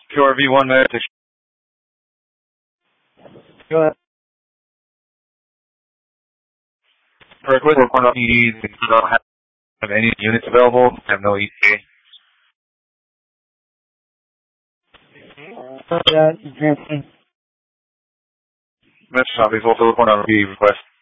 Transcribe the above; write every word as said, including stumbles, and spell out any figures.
Q R V one minute. Go ahead. For a quick report on E Ds, if you don't have any units available, I have no E T A. Yeah, transferring. Mister Shop, please also report on a request.